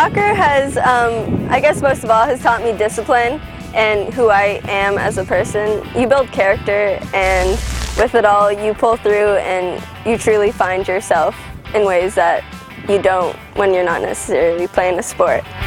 Soccer has, I guess most of all, has taught me discipline and who I am as a person. You build character, and with it all, you pull through and you truly find yourself in ways that you don't when you're not necessarily playing a sport.